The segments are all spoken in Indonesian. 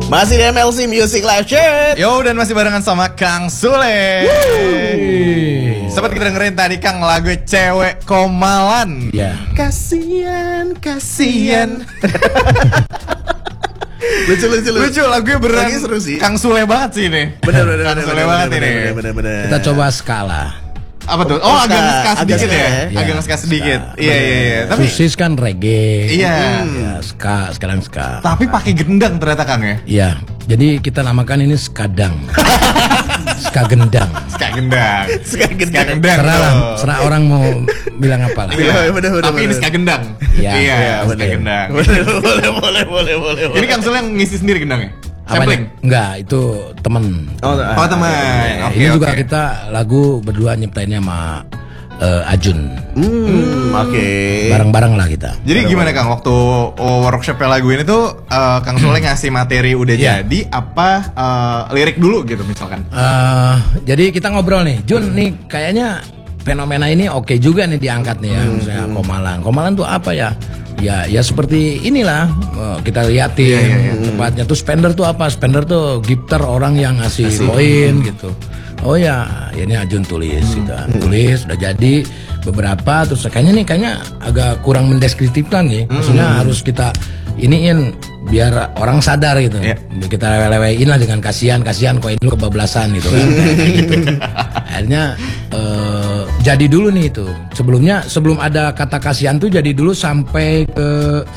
Masih di MLC Music Live Chat. Yo, dan masih barengan sama Kang Sule. Sempat kita dengerin tadi Kang lagu Cewek Komalan. Ya. Kasian, kasian. Lucu lagunya beneran Lagi seru sih. Kang Sule banget sih ini. Bener. Kang Sule banget ini. Bener. Kita coba skala. Apa tuh? Oh, agak nge-ska sedikit ya? ya. Agak nge-ska sedikit. Iya. Tapi Susis kan reggae. iya. Ya, ska, sekarang ska. Tapi pakai gendang ternyata Kang ya. Iya. Jadi kita namakan ini skadang. Ska gendang. Ska gendang. Ska gendang. Serah lah, tuh. serah orang mau bilang apa lah. Iya, bener. tapi ini ska gendang. Iya, ska bener. gendang. Boleh. Ini Kang Sule yang ngisi sendiri gendangnya? Sampling? Enggak, itu temen. Oh teman. Oke, Ini juga oke. kita lagu berdua nyiptainnya sama Ajun. Oke. Bareng-bareng lah kita. Jadi gimana Kang waktu workshop lagu ini tuh Kang Sule ngasih materi udah Iya. jadi apa lirik dulu gitu misalkan? Jadi kita ngobrol nih, Jun nih kayaknya fenomena ini oke juga nih diangkat nih ya, misalnya Komalan. Komalan tuh apa ya? Ya seperti inilah kita liatin tempatnya tuh. Spender tuh apa? Spender tuh gitar orang yang ngasih poin gitu. Oh ya ini Ajun tulis gitu. Tulis udah jadi beberapa, terus kayaknya agak kurang mendeskriptifkan nih. Maksudnya harus kita iniin biar orang sadar gitu. Kita lewe-lewein lah dengan kasihan koin lu kebablasan gitu kan. Gitu. Akhirnya jadi dulu nih itu. Sebelum ada kata kasihan tuh jadi dulu sampai ke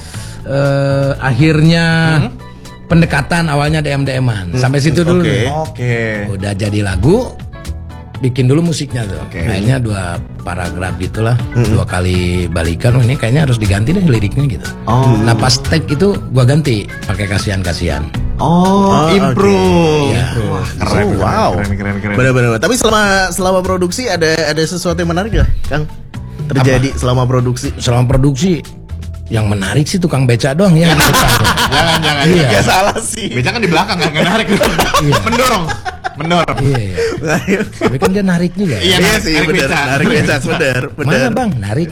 akhirnya pendekatan awalnya DM-an. Sampai situ dulu. Oke. Udah jadi lagu, bikin dulu musiknya tuh. Akhirnya 2 paragraf gitulah, 2 kali balikan. Ini kayaknya harus diganti deh liriknya gitu. Nah pas take itu gua ganti pakai kasihan. Improve. Iya. Wah, keren. Wow. Keren. Bener. Tapi selama produksi ada sesuatu yang menarik gak, Kang? Terjadi selama produksi? Selama produksi yang menarik sih tukang beca doang ya. Jangan. Iya. Gak salah sih. Beca kan di belakang nggak narik. Mendorong. Iya. Tapi kan dia narik juga. Iya sih, narik bener. beca. Narik beca, bener. Mana bang narik?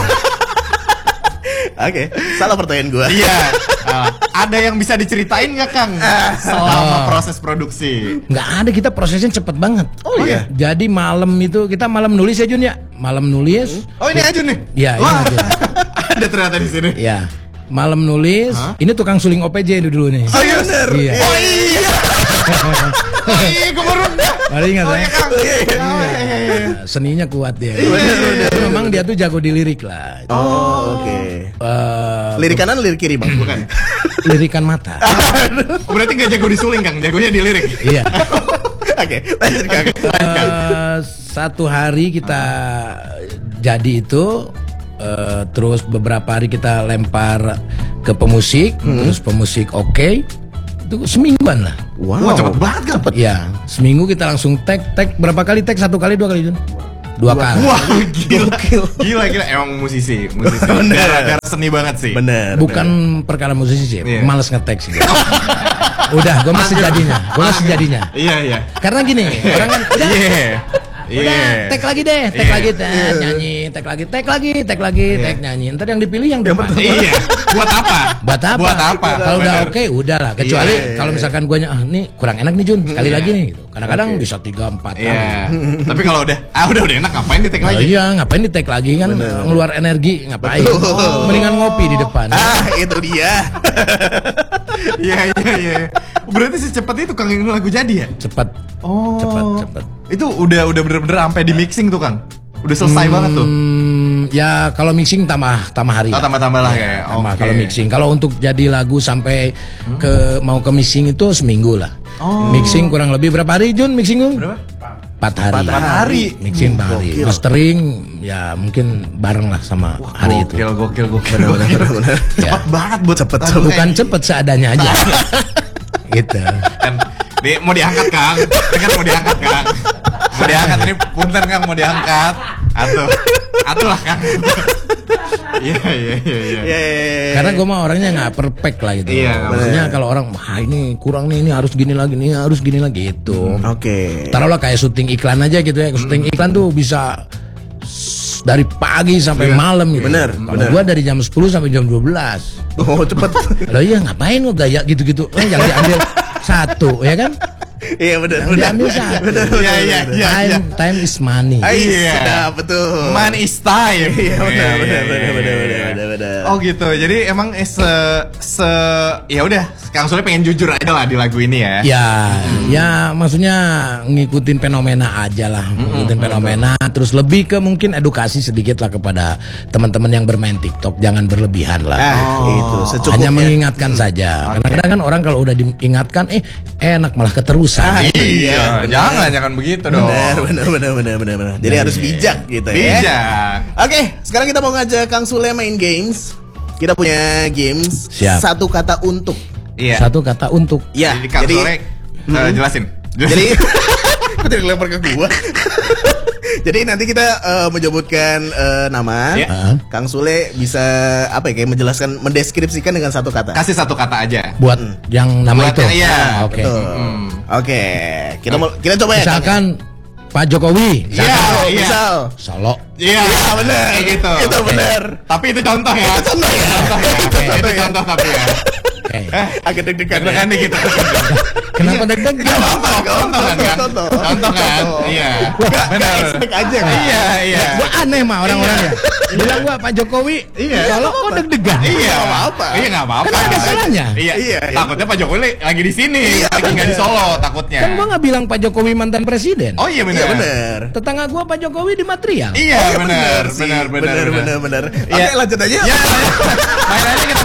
Oke, salah pertanyaan gue. Iya. Ada yang bisa diceritain nggak Kang selama proses produksi? Nggak ada, kita prosesnya cepet banget. Oh iya. Jadi malam itu kita malam nulis ya Jun ya. Malam nulis. Oh ini Ajun nih? Iya ini Wah, aja. ada ternyata di sini. Ya, malam nulis. Ini tukang suling OPJ dulu nih. Oh iya bener. Iya. Oh iya. Gue baru Baru ingat ya? Kang. Seninya kuat dia. Bener. Memang dia tuh jago di lirik lah. Oh oke. Lirik kanan, lirik kiri bang, bukan? Lirikan mata. Berarti nggak jago disuling Kang, jagonya di lirik. Iya. Oke, lanjut Kang. Satu hari kita jadi itu. Terus beberapa hari kita lempar ke pemusik, terus pemusik oke. Itu semingguan lah. Wow. Wah cepet banget kan? Ya, seminggu kita langsung tag berapa kali tag? 1 kali, 2 kali Jun? 2 kali. Wah gila emang musisi gara seni banget sih. Bener. Bukan perkara musisi sih, Iya. males nge-tag sih. Udah, gue masih jadinya. Iya. Karena gini, orang kan udah tag lagi deh, tag lagi, nyanyi, tag lagi, tag nyanyi. Ntar yang dipilih yang depan. Iya. Buat apa? Buat apa? Kalau udah Bener. oke, udahlah. Kecuali kalau misalkan gue nih kurang enak nih Jun, sekali lagi nih. Gitu. Kadang-kadang bisa 3-4 kali. Iya. Tapi kalau udah enak ngapain di tag lagi? Iya, ngapain di tag lagi kan ngeluar energi, ngapain? Mendingan ngopi di depan. Itu dia. Iya. Berarti secepat itu Kang yang lagu jadi ya? Cepet. Oh. Cepet. Itu udah bener-bener sampai di mixing tuh Kang. Udah selesai banget tuh. Ya kalau mixing tambah hari. Oh, tambah lah kayak. Tambah Oke. kalau mixing. Kalau untuk jadi lagu sampai mau ke mixing itu seminggu lah. Mixing kurang lebih berapa hari Jun mixing lu? Berapa? 4 hari. 4 hari. Mixing 4 hari. Mastering ya mungkin bareng lah sama hari itu. Gokil. Bener. Cepet banget buat cepet. Bukan cepet seadanya aja. Gitu. Kan nih mau diangkat Kang. Kan mau diangkat Kang. Mau diangkat ini punten Kang mau diangkat. Atuh lah Kang. Iya. Karena gue mah orangnya nggak perfect lah gitu. Iya, Maksudnya kalau orang ini kurang nih, ini harus gini lagi gitu. Oke. Taruhlah kayak syuting iklan aja gitu ya. Syuting iklan tuh bisa dari pagi sampai malam gitu. Bener. Gua dari jam 10 sampai jam 12. Oh cepet. Loh iya ngapain lo gaya gitu-gitu? Yang diambil satu, ya kan? Iya benar. Yang diambil satu. Iya. Time is money. Iya, betul. Man is time. Iya, benar. Oh gitu. Jadi emang ya udah, Kang Sule pengen jujur aja lah di lagu ini ya. Ya maksudnya ngikutin fenomena aja lah, ngikutin fenomena. Terus lebih ke mungkin edukasi sedikit lah kepada teman-teman yang bermain TikTok, jangan berlebihan lah. Itu secukupnya. Hanya mengingatkan saja. Karena kadang kan orang kalau udah diingatkan, enak malah keterusan. Iya, jangan begitu dong. Benar. Jadi harus bijak gitu ya. Bijak. Oke, sekarang kita mau ngajak Kang Sule main games. Kita punya games. Siap. Satu kata untuk. Iya. Satu kata untuk. Ya, Jadi Kang Sule jelasin. Jadi kok tidak dilempar ke gua. Jadi nanti kita menyebutkan nama. Ya. Kang Sule bisa apa ya, kayak menjelaskan, mendeskripsikan dengan satu kata. Kasih satu kata aja. Buat yang nama Buat itu. yang iya. Oke. Betul. Oke, kita coba ya. Misalkan Pak Jokowi. Iya. Misal. Solo. Iya, benar. Kayak gitu. Itu benar. Tapi itu contoh ya. Itu contoh ya. Itu contoh tapi ya. Oke. Agak deg-degan. Deg-degan nih gitu. Kenapa deg-degan? Contoh kan? Iya. Benar. Expect aja. Iya. Gua aneh mah orang-orang ya. Bilang gua Pak Jokowi. Iya. Solo kok deg-degan? Iya, Nggak apa-apa. Iya, enggak apa-apa. Kan ada salahnya. Iya. Takutnya Pak Jokowi lagi di sini, lagi enggak di Solo takutnya. Kan gua nggak bilang Pak Jokowi mantan presiden. Oh iya Iya benar. benar. Tetangga gua Pak Jokowi di material. Iya, benar. Oke, lanjut aja. Ya, main aja kita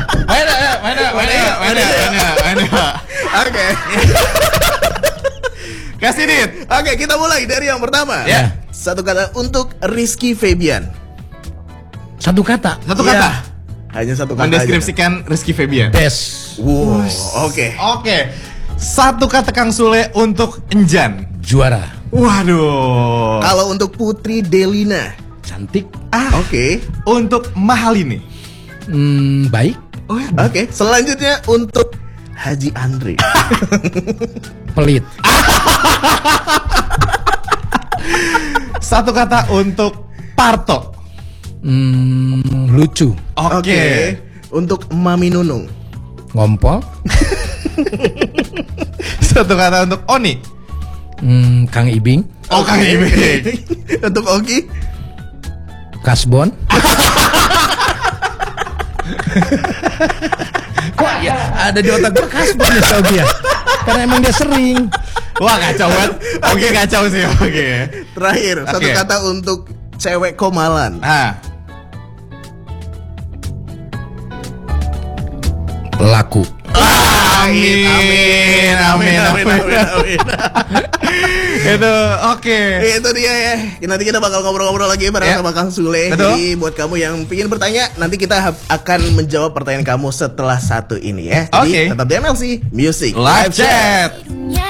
main. Oke. Kasih Dit. Oke, kita mulai dari yang pertama. Ya. Satu kata untuk Rizky Febian. Satu kata. Satu Iya. kata. Hanya satu kata. Mendeskripsikan Rizky Febian. Best. Wow, oke. Oke. Satu kata Kang Sule untuk Enjan. Juara. Waduh. Kalau untuk Putri Delina. Cantik. Oke. Untuk Mahalini. Baik. Oke, selanjutnya untuk Haji Andre. Pelit. Satu kata untuk Parto. Lucu. Oke. Untuk Mami Nunung. Ngompol. Satu kata untuk Oni. Kang Ibing. Oh, Kang Ibing. Untuk Ogi. Kasbon. Kok ya ada di otak gua Kasbon ya Sobi ya? Karena emang dia sering. Wah, kacau banget. Oke, kacau sih. Oke. Terakhir, satu Oke. kata untuk cewek Komalan. Laku. Amin. Itu oke. Itu dia ya. Nanti kita bakal ngobrol-ngobrol lagi bareng Ya. sama Kang Sule. Betul. Jadi buat kamu yang ingin bertanya, nanti kita akan menjawab pertanyaan kamu setelah satu ini ya. Jadi Oke. tetap di MLC Music Live chat. dunia